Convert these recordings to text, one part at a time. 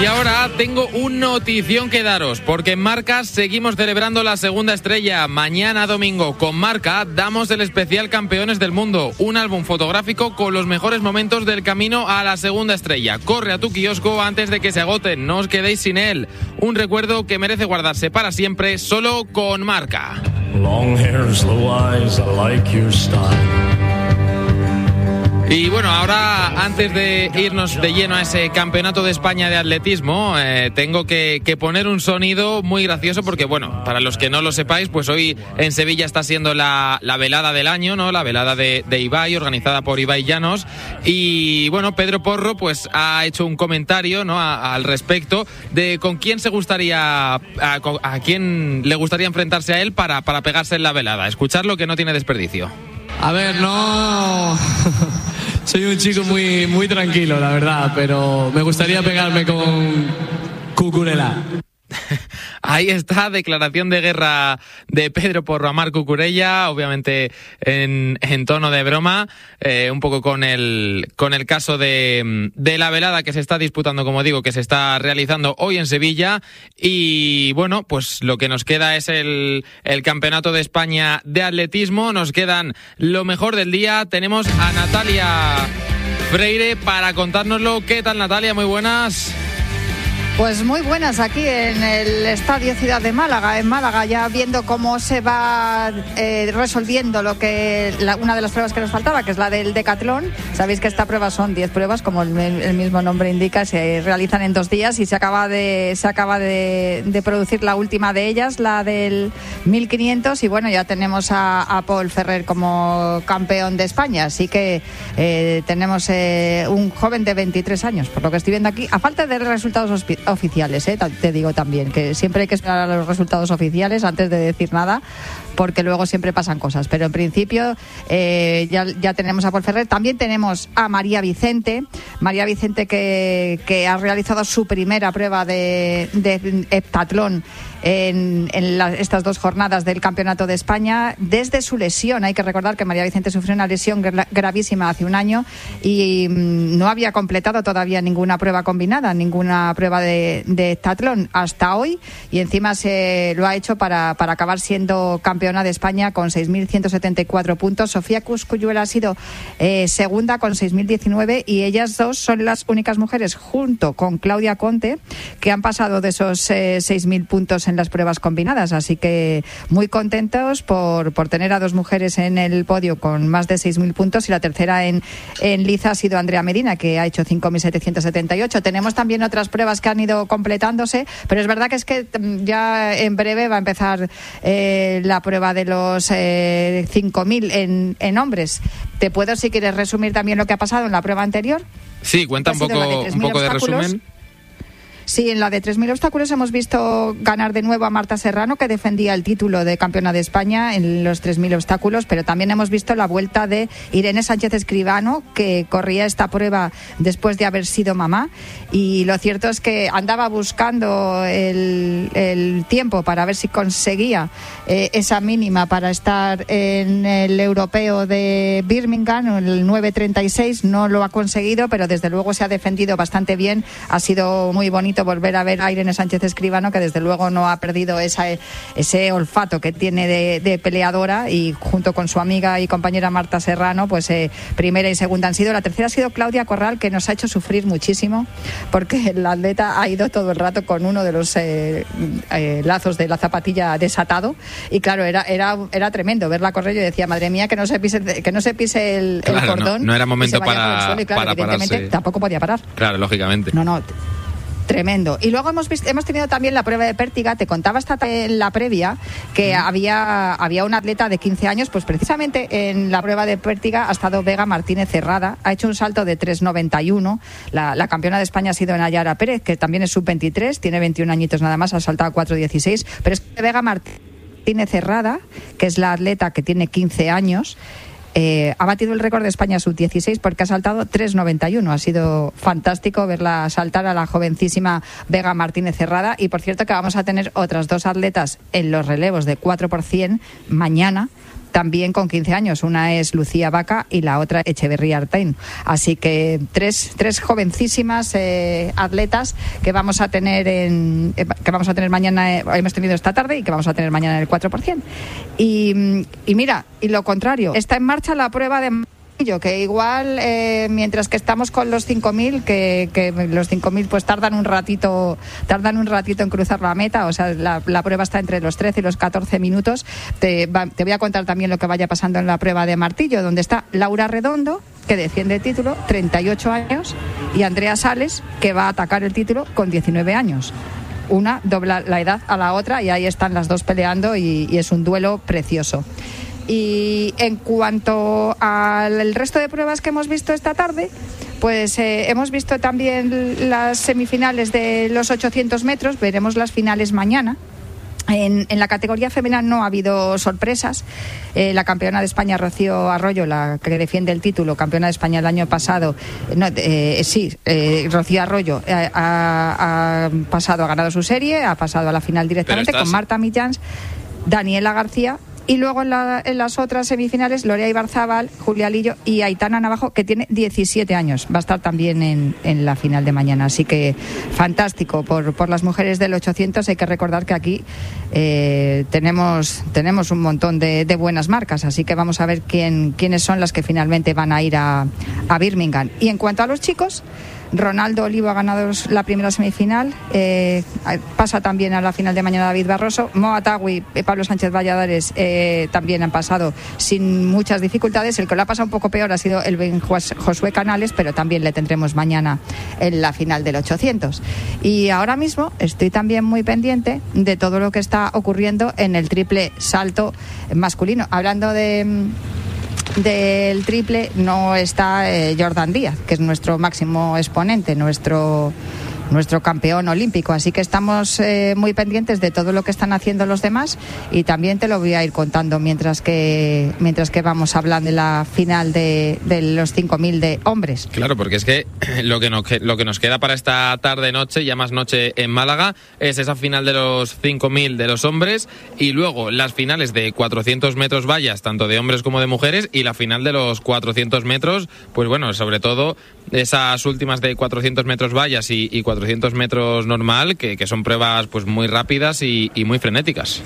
Y ahora tengo un notición que daros, porque en Marca seguimos celebrando la segunda estrella. Mañana domingo con Marca damos el especial Campeones del Mundo, un álbum fotográfico con los mejores momentos del camino a la segunda estrella. Corre a tu kiosco antes de que se agoten, no os quedéis sin él. Un recuerdo que merece guardarse para siempre, solo con Marca. Long hair, slow eyes, I like your style. Y bueno, ahora antes de irnos de lleno a ese campeonato de España de atletismo, tengo que poner un sonido muy gracioso porque, bueno, para los que no lo sepáis, pues hoy en Sevilla está siendo la velada del año, ¿no? La velada de Ibai, organizada por Ibai Llanos. Y bueno, Pedro Porro pues ha hecho un comentario, ¿no? al respecto de con quién se gustaría, a quién le gustaría enfrentarse a él para pegarse en la velada. Escuchadlo, que no tiene desperdicio. A ver, no... Soy un chico muy, muy tranquilo, la verdad, pero me gustaría pegarme con Cucurella. Ahí está, declaración de guerra de Pedro Porro a Marc Cucurella, obviamente en tono de broma, un poco con el caso de la velada que se está disputando, como digo, que se está realizando hoy en Sevilla. Y bueno, pues lo que nos queda es el Campeonato de España de atletismo. Nos quedan lo mejor del día. Tenemos a Natalia Freire para contárnoslo. ¿Qué tal, Natalia? Muy buenas. Pues muy buenas aquí en el Estadio Ciudad de Málaga, en Málaga, ya viendo cómo se va resolviendo una de las pruebas que nos faltaba, que es la del decatlón. Sabéis que esta prueba son 10 pruebas, como el mismo nombre indica, se realizan en 2 días y se acaba de producir la última de ellas, la del 1500, y bueno, ya tenemos a Pol Ferrer como campeón de España, así que tenemos un joven de 23 años, por lo que estoy viendo aquí, a falta de resultados oficiales, te digo también que siempre hay que esperar a los resultados oficiales antes de decir nada, porque luego siempre pasan cosas, pero en principio ya tenemos a Pol Ferrer. También tenemos a María Vicente que ha realizado su primera prueba de heptatlón en estas 2 jornadas del Campeonato de España desde su lesión. Hay que recordar que María Vicente sufrió una lesión gravísima hace un año y no había completado todavía ninguna prueba combinada, ninguna prueba de heptatlón hasta hoy, y encima se lo ha hecho para acabar siendo campeona de España con 6.174 puntos. Sofía Cuscuyuela ha sido segunda con 6.019, y ellas dos son las únicas mujeres, junto con Claudia Conte, que han pasado de esos 6.000 puntos en las pruebas combinadas, así que muy contentos por tener a 2 mujeres en el podio con más de 6.000 puntos, y la tercera en liza ha sido Andrea Medina, que ha hecho 5.778. Tenemos también otras pruebas que han ido completándose, pero es verdad que es que ya en breve va a empezar la prueba de los 5.000 en hombres. Te puedo, si quieres, resumir también lo que ha pasado en la prueba anterior. Sí, cuenta un poco de resumen. Sí, en la de 3.000 obstáculos hemos visto ganar de nuevo a Marta Serrano, que defendía el título de campeona de España en los 3.000 obstáculos, pero también hemos visto la vuelta de Irene Sánchez Escribano, que corría esta prueba después de haber sido mamá, y lo cierto es que andaba buscando el tiempo para ver si conseguía esa mínima para estar en el europeo de Birmingham, el 9.36, no lo ha conseguido, pero desde luego se ha defendido bastante bien. Ha sido muy bonito volver a ver a Irene Sánchez Escribano, que desde luego no ha perdido ese olfato que tiene de peleadora, y junto con su amiga y compañera Marta Serrano, pues primera y segunda han sido. La tercera ha sido Claudia Corral, que nos ha hecho sufrir muchísimo, porque la atleta ha ido todo el rato con uno de los lazos de la zapatilla desatado, y claro, era tremendo verla correr. Yo decía, madre mía, que no se pise el cordón. No era momento para suelo, y claro, evidentemente pararse. Tampoco podía parar. Claro, lógicamente. No. Tremendo. Y luego hemos tenido también la prueba de pértiga. Te contaba en la previa que había una atleta de 15 años, pues precisamente en la prueba de pértiga ha estado Vega Martínez Cerrada, ha hecho un salto de 3.91. La campeona de España ha sido Nayara Pérez, que también es sub-23, tiene 21 añitos nada más, ha saltado a 4.16. Pero es que Vega Martínez Cerrada, que es la atleta que tiene 15 años, ha batido el récord de España sub-16 porque ha saltado 3.91. Ha sido fantástico verla saltar a la jovencísima Vega Martínez Cerrada. Y por cierto que vamos a tener otras 2 atletas en los relevos de 4 por 100 mañana, también con 15 años. Una es Lucía Vaca y la otra Echeverría Artain. Así que tres jovencísimas atletas que vamos a tener mañana, hemos tenido esta tarde y que vamos a tener mañana en el 4%. Y mira, y lo contrario, está en marcha la prueba de que igual mientras que estamos con los 5.000 que los 5.000 pues tardan un ratito en cruzar la meta, o sea, la prueba está entre los 13 y los 14 minutos. Te voy a contar también lo que vaya pasando en la prueba de martillo, donde está Laura Redondo, que defiende el título, 38 años, y Andrea Sales, que va a atacar el título con 19 años. Una dobla la edad a la otra y ahí están las dos peleando y es un duelo precioso. Y en cuanto al resto de pruebas que hemos visto esta tarde, pues hemos visto también las semifinales de los 800 metros, veremos las finales mañana. En la categoría femenina no ha habido sorpresas. La campeona de España, Rocío Arroyo, la que defiende el título, campeona de España el año pasado, Rocío Arroyo ha pasado, ha ganado su serie, ha pasado a la final directamente con Marta Millans, Daniela García. Y luego en las otras semifinales, Lorea Ibarzábal, Julia Lillo y Aitana Navajo, que tiene 17 años. Va a estar también en la final de mañana. Así que fantástico por las mujeres del 800. Hay que recordar que aquí tenemos un montón de buenas marcas. Así que vamos a ver quiénes son las que finalmente van a ir a Birmingham. Y en cuanto a los chicos, Ronaldo Olivo ha ganado la primera semifinal, pasa también a la final de mañana David Barroso. Moa Tagui y Pablo Sánchez Valladares también han pasado sin muchas dificultades. El que lo ha pasado un poco peor ha sido el Josué Canales, pero también le tendremos mañana en la final del 800. Y ahora mismo estoy también muy pendiente de todo lo que está ocurriendo en el triple salto masculino. Hablando del triple, no está Jordan Díaz, que es nuestro máximo exponente, nuestro campeón olímpico, así que estamos muy pendientes de todo lo que están haciendo los demás y también te lo voy a ir contando mientras que vamos hablando de la final de los 5.000 de hombres. Claro, porque es que lo que nos queda para esta tarde-noche, ya más noche en Málaga, es esa final de los 5.000 de los hombres y luego las finales de 400 metros vallas, tanto de hombres como de mujeres, y la final de los 400 metros, pues bueno, sobre todo esas últimas de 400 metros vallas y 400 metros normal, que son pruebas pues muy rápidas y muy frenéticas.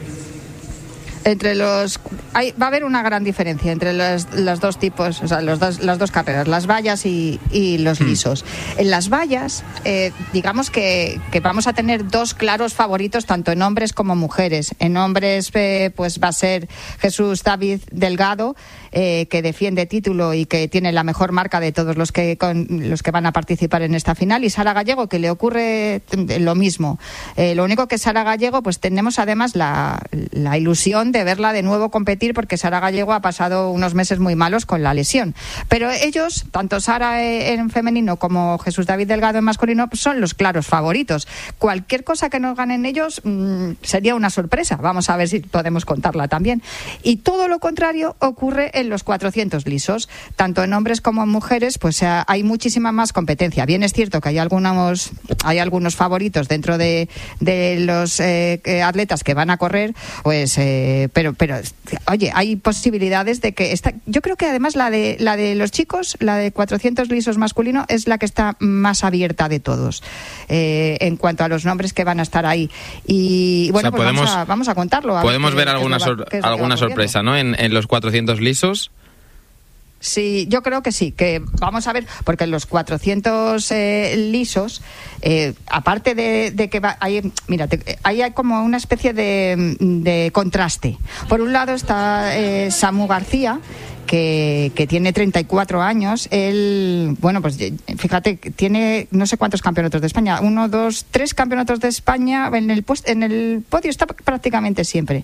Va a haber una gran diferencia entre los dos tipos, o sea, las dos carreras, las vallas y los lisos. En las vallas, digamos que vamos a tener dos claros favoritos, tanto en hombres como mujeres. En hombres, pues va a ser Jesús David Delgado, que defiende título y que tiene la mejor marca de todos los que van a participar en esta final, y Sara Gallego, que le ocurre lo mismo. Lo único que Sara Gallego, pues tenemos además la ilusión de verla de nuevo competir, porque Sara Gallego ha pasado unos meses muy malos con la lesión. Pero ellos, tanto Sara en femenino como Jesús David Delgado en masculino, son los claros favoritos. Cualquier cosa que nos ganen ellos sería una sorpresa. Vamos a ver si podemos contarla también. Y todo lo contrario ocurre en los 400 lisos. Tanto en hombres como en mujeres, pues hay muchísima más competencia. Bien, es cierto que hay algunos favoritos dentro de los atletas que van a correr, pues pero oye, hay posibilidades de que yo creo que además la de los chicos, la de 400 lisos masculino, es la que está más abierta de todos en cuanto a los nombres que van a estar ahí. Y bueno, o sea, pues vamos a contarlo. Podemos ver alguna sorpresa, ¿no? En los 400 lisos. Sí, yo creo que sí, que vamos a ver, porque en los 400 lisos, aparte de que hay como una especie de contraste. Por un lado está Samu García, que tiene 34 años. Él, bueno, pues fíjate, tiene no sé cuántos campeonatos de España, 1, 2, 3 campeonatos de España, en el podio está prácticamente siempre.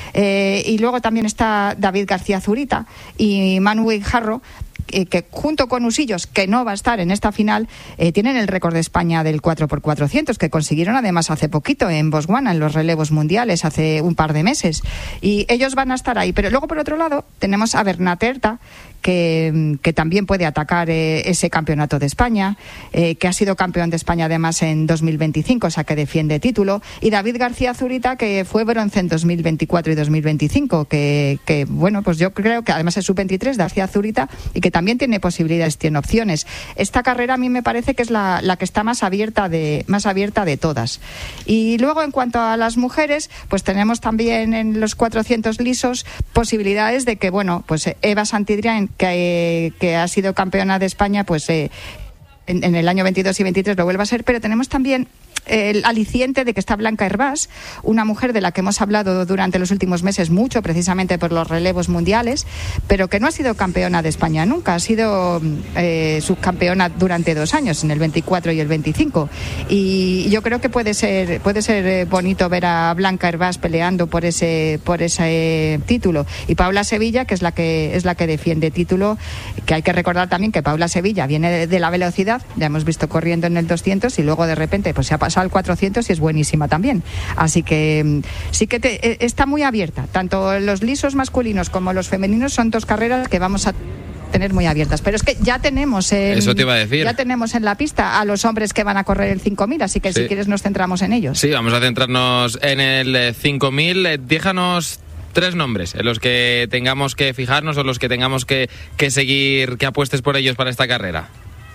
Y luego también está David García Zurita y Manu Guijarro, que junto con Usillos, que no va a estar en esta final, tienen el récord de España del 4x400, que consiguieron además hace poquito en Botswana, en los relevos mundiales, hace un par de meses. Y ellos van a estar ahí. Pero luego, por otro lado, tenemos a Bernat Herta, que también puede atacar ese campeonato de España, que ha sido campeón de España además en 2025, o sea que defiende título, y David García Zurita, que fue bronce en 2024 y 2025, que bueno, pues yo creo que además es sub-23 García Zurita y que también tiene posibilidades, tiene opciones. Esta carrera a mí me parece que es la que está más abierta de todas. Y luego, en cuanto a las mujeres, pues tenemos también en los 400 lisos posibilidades de que, bueno, pues Eva Santidrián, que ha sido campeona de España, pues en el año 22 y 23 lo vuelva a ser, pero tenemos también el aliciente de que está Blanca Hervás, una mujer de la que hemos hablado durante los últimos meses mucho, precisamente por los relevos mundiales, pero que no ha sido campeona de España nunca, ha sido subcampeona durante 2 años, en el 24 y el 25, y yo creo que puede ser bonito ver a Blanca Hervás peleando por ese título, y Paula Sevilla, que es la que defiende título, que hay que recordar también que Paula Sevilla viene de la velocidad, ya hemos visto corriendo en el 200 y luego de repente pues se ha pasado al 400 y es buenísima también. Así que sí que está muy abierta. Tanto los lisos masculinos como los femeninos son 2 carreras que vamos a tener muy abiertas. Pero es que ya tenemos eso te iba a decir. Ya tenemos en la pista a los hombres que van a correr el 5.000, así que si quieres nos centramos en ellos. Sí, vamos a centrarnos en el 5.000. Déjanos 3 nombres en los que tengamos que fijarnos o los que tengamos que seguir, que apuestes por ellos para esta carrera.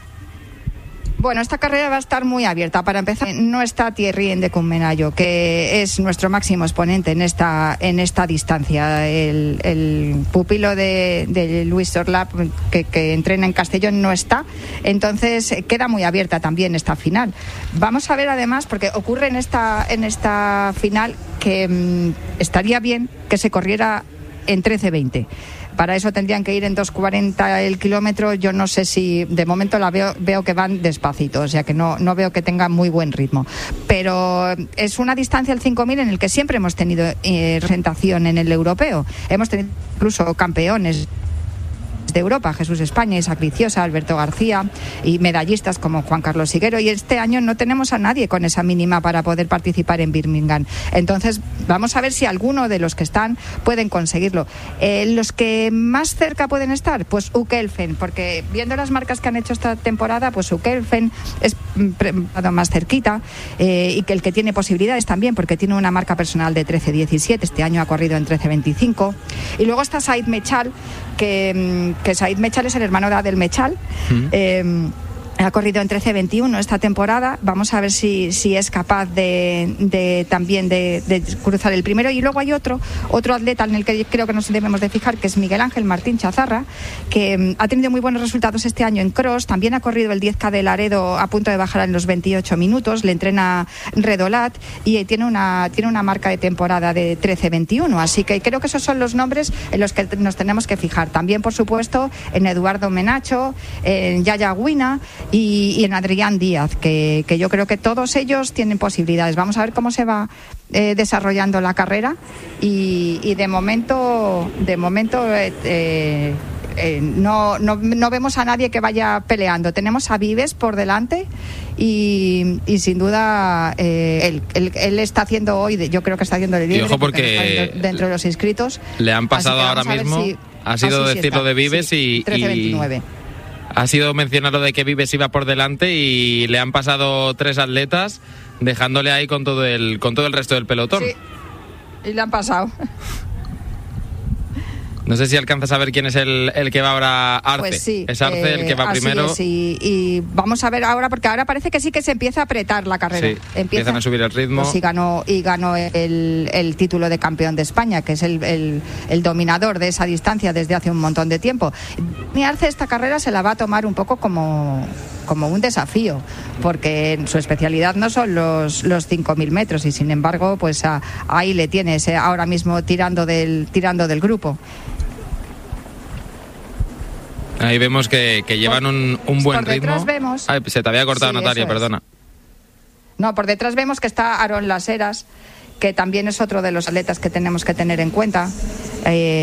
Bueno, esta carrera va a estar muy abierta. Para empezar, no está Thierry Ndekumenayo, que es nuestro máximo exponente en esta distancia. El pupilo de Luis Orlap, que entrena en Castellón, no está. Entonces, queda muy abierta también esta final. Vamos a ver, además, porque ocurre en esta final que estaría bien que se corriera en 13:20. Para eso tendrían que ir en 2:40 el kilómetro. Yo no sé si, de momento veo que van despacito, o sea que no veo que tengan muy buen ritmo. Pero es una distancia, el 5.000, en el que siempre hemos tenido representación en el europeo. Hemos tenido incluso campeones de Europa, Jesús España, Isaac Viciosa, Alberto García, y medallistas como Juan Carlos Higuero, y este año no tenemos a nadie con esa mínima para poder participar en Birmingham. Entonces vamos a ver si alguno de los que están pueden conseguirlo. Los que más cerca pueden estar, pues Ukelfen, porque viendo las marcas que han hecho esta temporada, pues Ukelfen es más cerquita, y que el que tiene posibilidades también, porque tiene una marca personal de 13:17, este año ha corrido en 13:25. Y luego está Said Mechal, que Said Mechal es el hermano de Adel Mechal. Ha corrido en 13:21 esta temporada. Vamos a ver si es capaz de cruzar el primero. Y luego hay otro atleta en el que creo que nos debemos de fijar, que es Miguel Ángel Martín Chazarra, que ha tenido muy buenos resultados este año en cross. También ha corrido el 10K de Laredo a punto de bajar en los 28 minutos. Le entrena Redolat y tiene una marca de temporada de 13:21. Así que creo que esos son los nombres en los que nos tenemos que fijar. También, por supuesto, en Eduardo Menacho, en Yaya Guina y en Adrián Díaz, que yo creo que todos ellos tienen posibilidades. Vamos a ver cómo se va desarrollando la carrera y de momento no vemos a nadie que vaya peleando. Tenemos a Vives por delante y sin duda él está haciendo hoy, yo creo que está haciendo el líder, porque dentro de los inscritos. Le han pasado ahora mismo, ha sido decirlo de Vives y 13:29. Ha sido mencionar lo de que Vives iba por delante y le han pasado 3 atletas, dejándole ahí con todo el resto del pelotón. Sí, y le han pasado. No sé si alcanzas a ver quién es el que va ahora. Arce. Pues sí, es Arce el que va primero. Y vamos a ver ahora, porque ahora parece que sí que se empieza a apretar la carrera. Sí, empiezan a subir el ritmo. Pues ganó el título de campeón de España, que es el dominador de esa distancia desde hace un montón de tiempo. Y Arce esta carrera se la va a tomar un poco como un desafío, porque su especialidad no son los 5.000 metros y sin embargo pues ahí le tienes ahora mismo tirando del grupo. Ahí vemos que llevan un buen ritmo. Vemos, se te había cortado, sí, Natalia, perdona. No, por detrás vemos que está Aarón Las Heras, que también es otro de los atletas que tenemos que tener en cuenta.